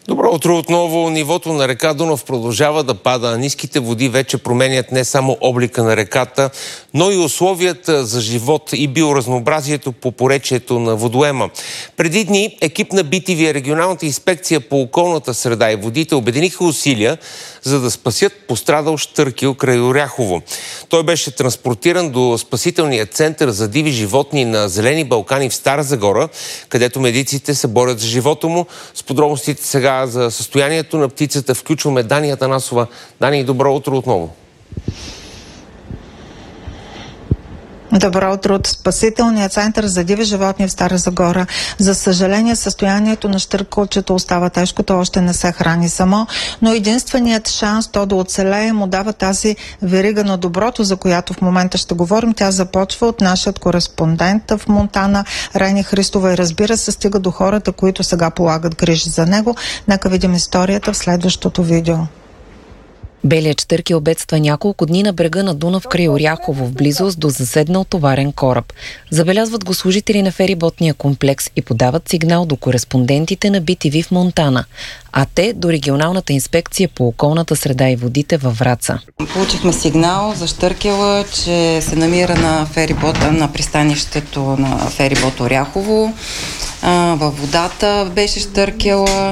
Добро утро отново. Нивото на река Дунав продължава да пада. Ниските води вече променят не само облика на реката, но и условията за живот и биоразнообразието по поречието на водоема. Преди дни екип на BTV, регионалната инспекция по околната среда и водите, обединиха усилия, за да спасят пострадал щъркел край Оряхово. Той беше транспортиран до спасителния център за диви животни на Зелени Балкани в Стара Загора, където медиците се борят за живота му. С подробностите сега за състоянието на птицата включваме Дани Атанасова. Дани, добро утро отново. Добро утро от спасителния център за диви животни в Стара Загора. За съжаление, състоянието на щъркълчето остава тежко, то още не се храни само, но единственият шанс то да оцелее му дава тази верига на доброто, за която в момента ще говорим. Тя започва от нашият кореспондент в Монтана, Рени Христова, и разбира се стига до хората, които сега полагат грижи за него. Нека видим историята в следващото видео. Белият щъркел бедства няколко дни на брега на Дунав край Оряхово, в близост до заседнал товарен кораб. Забелязват го служители на фериботния комплекс и подават сигнал до кореспондентите на BTV в Монтана, а те до регионалната инспекция по околната среда и водите във Враца. Получихме сигнал за щъркела, че се намира на ферибота на пристанището на ферибот Оряхово. Във водата беше щъркела.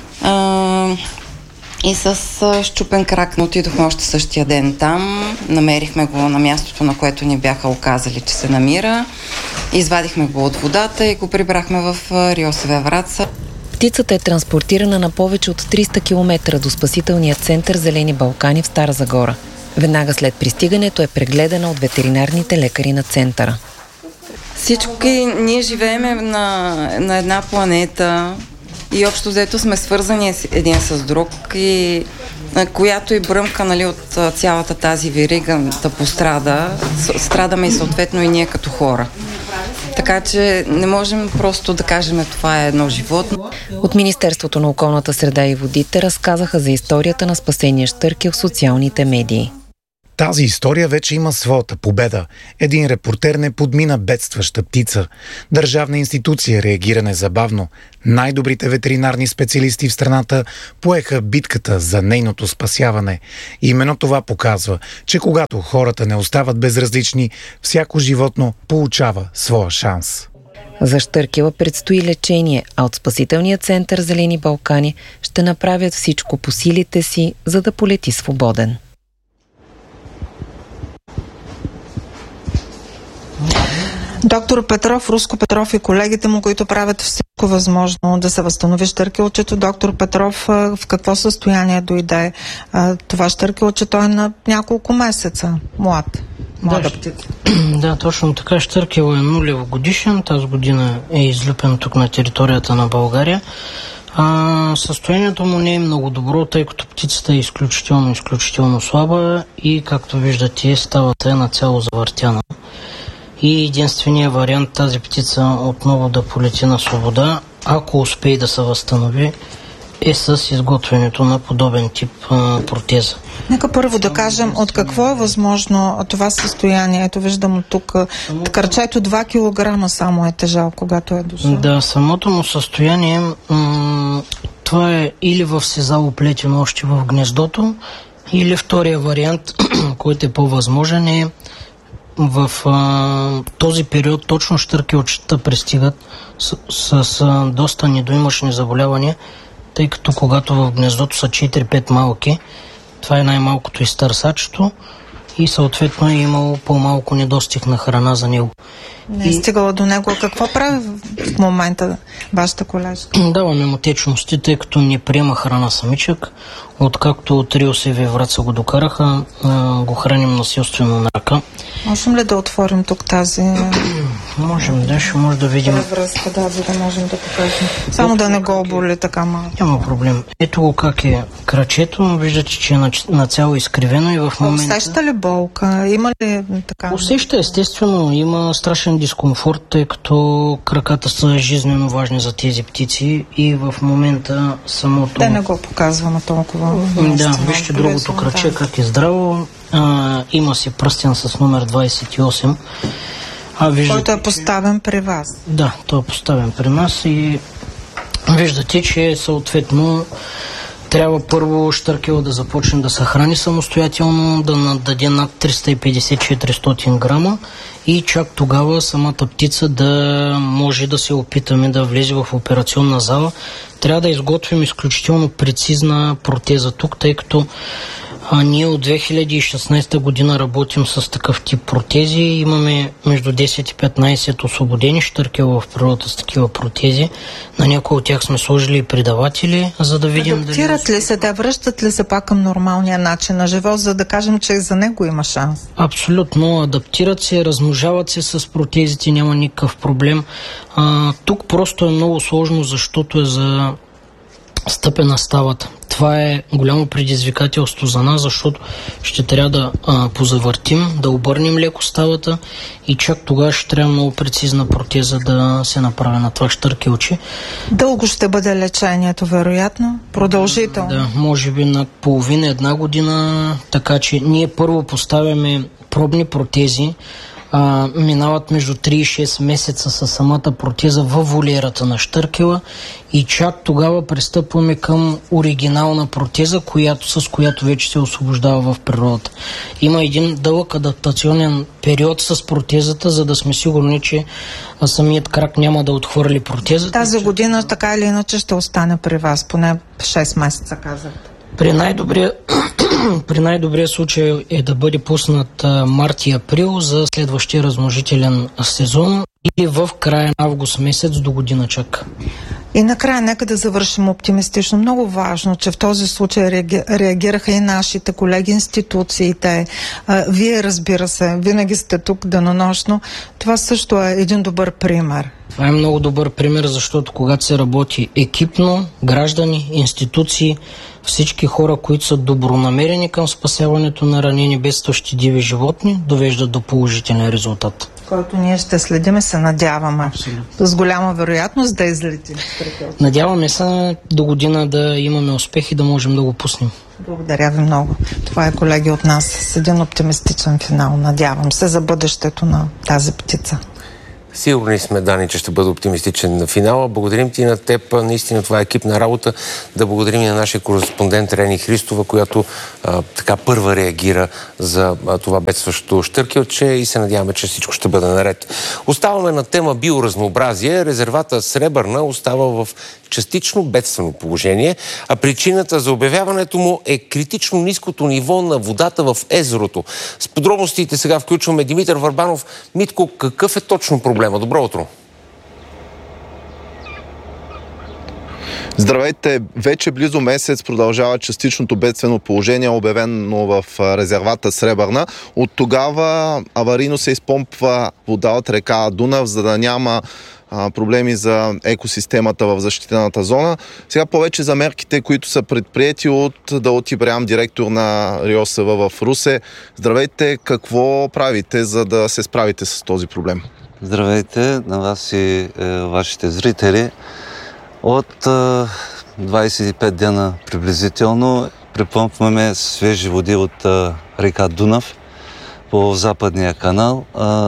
И с счупен крак отидохме още същия ден там. Намерихме го на мястото, на което ни бяха оказали, че се намира. Извадихме го от водата и го прибрахме в РИОСВ Враца. Птицата е транспортирана на повече от 300 км до спасителния център Зелени Балкани в Стара Загора. Веднага след пристигането е прегледана от ветеринарните лекари на центъра. Всички ние живееме на една планета и общо взето сме свързани един с друг, и която и бръмка, нали, от цялата тази верига да пострада, страдаме и съответно и ние като хора. Така че не можем просто да кажем, това е едно животно. От Министерството на околната среда и водите разказаха за историята на спасения щъркел в социалните медии. Тази история вече има своята победа. Един репортер не подмина бедстваща птица. Държавна институция реагира незабавно. Най-добрите ветеринарни специалисти в страната поеха битката за нейното спасяване. И именно това показва, че когато хората не остават безразлични, всяко животно получава своя шанс. За щъркела предстои лечение, а от спасителния център Зелени Балкани ще направят всичко по силите си, за да полети свободен. Доктор Петров, Руско Петров и колегите му, които правят всичко възможно да се възстанови щъркелчето. Доктор Петров, в какво състояние дойде това щъркелче? Той е на няколко месеца млад. Да, точно така. Щъркел е нулев годишен. Тази година е излюпен тук на територията на България. Състоянието му не е много добро, тъй като птицата е изключително слаба и, както виждате, ставата е нацяло завъртяна. И единственият вариант тази птица отново да полети на свобода, ако успее да се възстанови, е с изготвянето на подобен тип протеза. Нека първо да кажем от какво е възможно това състояние. Ето виждам тук кръчето 2 кг само е тежал, когато е дошъл. Да, самото му състояние, това е или в сезало плетено още в гнездото, или втория вариант, който е по-възможен, е в този период точно щъркелчета пристигат с доста недоимъчни заболявания, тъй като когато в гнездото са 4-5 малки, това е най-малкото изтърсачето и съответно е имало по-малко недостиг на храна за него. Не е стигала до него. Какво прави в момента вашата колежка? Даваме му течности, тъй като не приема храна самичък. Откакто от РИОСВ Враца го докараха, го храним насилствено на ръка. Можем ли да отворим тук тази... Можем, да, ще може да видим. Връзка, да, за да можем да покажем. Само да не го оболи така малко. Няма проблем. Ето го как е крачето. Виждате, че е нацяло изкривено и в момента... Усеща ли болка? Има ли така? Усеща, естествено. Има страшен дискомфорт, тъй като краката са жизнено важни за тези птици и в момента самото... Да не го показваме толкова. Да, вижте другото краче как е здраво. Има си пръстен с номер 28. Който е поставен при вас. Да, той е поставен при нас и Виждате, че съответно трябва първо щъркела да започне да се храни самостоятелно, да нададе над 350-400 грама и чак тогава самата птица да може да се опитаме да влезе в операционна зала. Трябва да изготвим изключително прецизна протеза тук, тъй като ние от 2016 година работим с такъв тип протези. Имаме между 10 и 15 освободени щъркела в природата с такива протези. На някои от тях сме сложили и предаватели, за да видим адаптират ли се, да връщат ли се пак към нормалния начин на живот, за да кажем, че за него има шанс? Абсолютно. Адаптират се, размножават се с протезите, няма никакъв проблем. Тук просто е много сложно, защото е за стъпена ставата. Това е голямо предизвикателство за нас, защото ще трябва да позавъртим, да обърнем леко ставата и чак тогава ще трябва много прецизна протеза да се направи на това щъркелче. Дълго ще бъде лечението, вероятно? Продължително? Да, може би над половина-една година, така че ние първо поставяме пробни протези, минават между 3 и 6 месеца със самата протеза във волиерата на щъркела и чак тогава пристъпваме към оригинална протеза, с която вече се освобождава в природата. Има един дълъг адаптационен период с протезата, за да сме сигурни, че самият крак няма да отхвърли протезата. Тази година така или иначе ще остане при вас, поне 6 месеца казахте. При най-добрия случай е да бъде пуснат март и април за следващия размножителен сезон или в края на август месец до година чак. И накрая нека да завършим оптимистично. Много важно, че в този случай реагираха и нашите колеги, институциите. Вие, разбира се, винаги сте тук денонощно. Това също е един добър пример. Това е много добър пример, защото когато се работи екипно, граждани, институции, всички хора, които са добронамерени към спасяването на ранени бедстващи диви животни, довеждат до положителен резултат. Който ние ще следим и се надяваме. Абсолютно. С голяма вероятност да излетим. Надяваме се до година да имаме успех и да можем да го пуснем. Благодаря ви много. Това е, колеги, от нас с един оптимистичен финал. Надявам се за бъдещето на тази птица. Сигурни сме, Дани, че ще бъде оптимистичен на финала. Благодарим ти на теб. Наистина това е екипна работа. Да благодарим и на нашия кореспондент Рени Христова, която така първа реагира за това бедстващо щъркелче и се надяваме, че всичко ще бъде наред. Оставаме на тема биоразнообразие. Резервата Сребърна остава в частично бедствено положение, а причината за обявяването му е критично ниското ниво на водата в езерото. С подробностите сега включваме Димитър Върбанов. Митко, какъв е точно проблема? Добро утро! Здравейте! Вече близо месец продължава частичното бедствено положение, обявено в резервата Сребърна. От тогава аварийно се изпомпва вода от река Дунав, за да няма проблеми за екосистемата в защитената зона. Сега повече за мерките, които са предприети от Далут Ибрям, директор на РИОСВ в Русе. Здравейте! Какво правите, за да се справите с този проблем? Здравейте на вас и вашите зрители. От 25 дена приблизително припомпваме свежи води от река Дунав по западния канал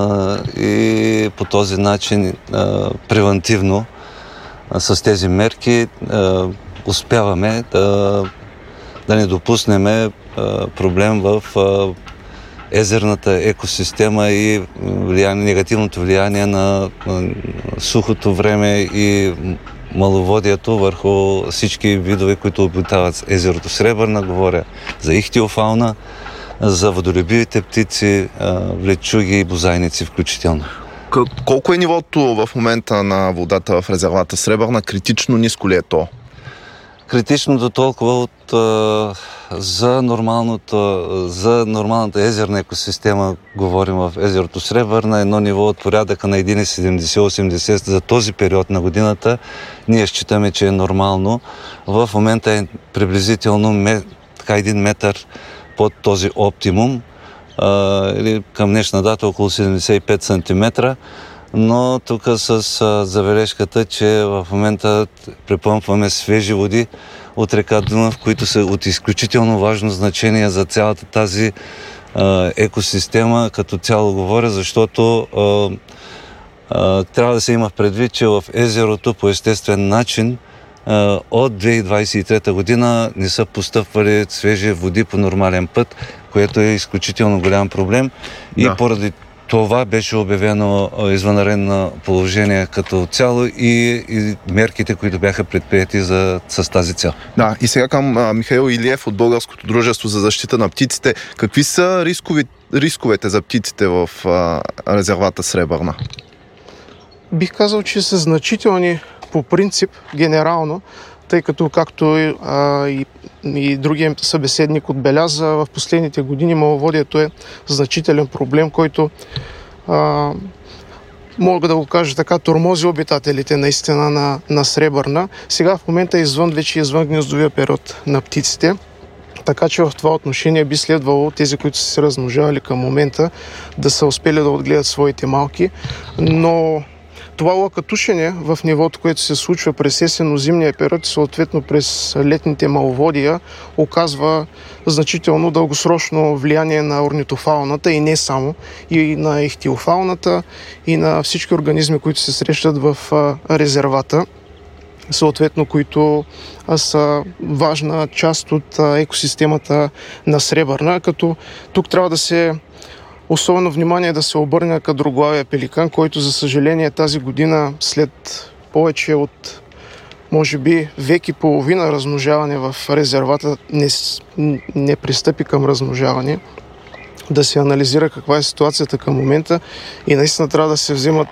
и по този начин превентивно с тези мерки успяваме да не допуснем проблем в езерната екосистема и негативното влияние на сухото време и маловодието върху всички видове, които обитават езерото Сребърна. Говоря за ихтиофауна, за водолюбивите птици, влечуги и бозайници включително. Колко е нивото в момента на водата в резервата Сребърна? Критично ниско ли е то? Критично до толкова за нормалната езерна екосистема, говорим в езерото Сребърна, едно ниво от порядъка на 1,70-80 за този период на годината. Ние считаме, че е нормално. В момента е приблизително 1 метър под този оптимум, или към днешна дата около 75 см. Но тук с забележката, че в момента припомпваме свежи води от река Дунав, които са от изключително важно значение за цялата тази екосистема. Като цяло говоря, защото трябва да се има предвид, че в езерото по естествен начин от 2023 година не са постъпвали свежи води по нормален път, което е изключително голям проблем. И поради това беше обявено извънредно положение като цяло и мерките, които бяха предприяти с тази цел. Да, и сега към Михаил Илиев от Българското дружество за защита на птиците. Какви са рисковете за птиците в резервата Сребърна? Бих казал, че са значителни по принцип, генерално, тъй като, както и другия събеседник отбеляза, в последните години маловодието е значителен проблем, който мога да го кажа така, тормози обитателите наистина на Сребърна. Сега в момента е вече извън гнездовия период на птиците, така че в това отношение би следвало тези, които са се размножавали към момента, да са успели да отгледат своите малки, но това лъкатушене в нивото, което се случва през есенно-зимния период, съответно през летните маловодия, оказва значително дългосрочно влияние на орнитофауната и не само, и на ихтиофауната, и на всички организми, които се срещат в резервата, съответно, които са важна част от екосистемата на Сребърна, като тук трябва да се особено внимание да се обърне към двуглавия пеликан, който за съжаление тази година след повече от може би век и половина размножаване в резервата не пристъпи към размножаване, да се анализира каква е ситуацията към момента и наистина трябва да се вземат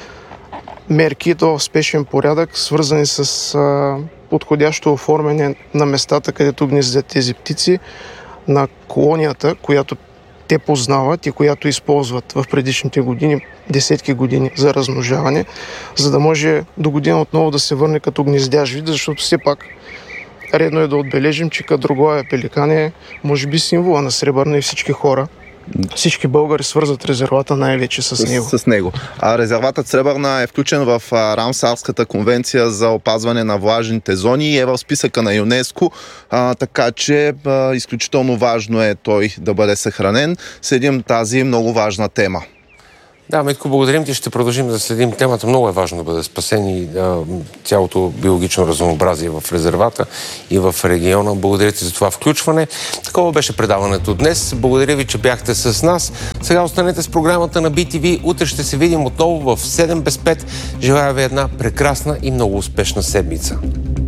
мерки, то в спешен порядък, свързани с подходящо оформяне на местата, където гнездят тези птици, на колонията, която те познават и която използват в предишните години, десетки години за размножаване, за да може до година отново да се върне като гнездящ вид, защото все пак редно е да отбележим, че кадроглавия пеликан е може би символа на Сребърна и всички хора. Всички българи свързват резервата най-вече с него. С него. А резерватът Сребърна е включен в Рамсарската конвенция за опазване на влажните зони и е в списъка на ЮНЕСКО, така че изключително важно е той да бъде съхранен. Следим тази много важна тема. Да, Митко, благодарим ти. Ще продължим да следим темата. Много е важно да бъде спасен и цялото биологично разнообразие в резервата и в региона. Благодаря ти за това включване. Такова беше предаването днес. Благодаря ви, че бяхте с нас. Сега останете с програмата на BTV. Утре ще се видим отново в 7 без 5. Желая ви една прекрасна и много успешна седмица.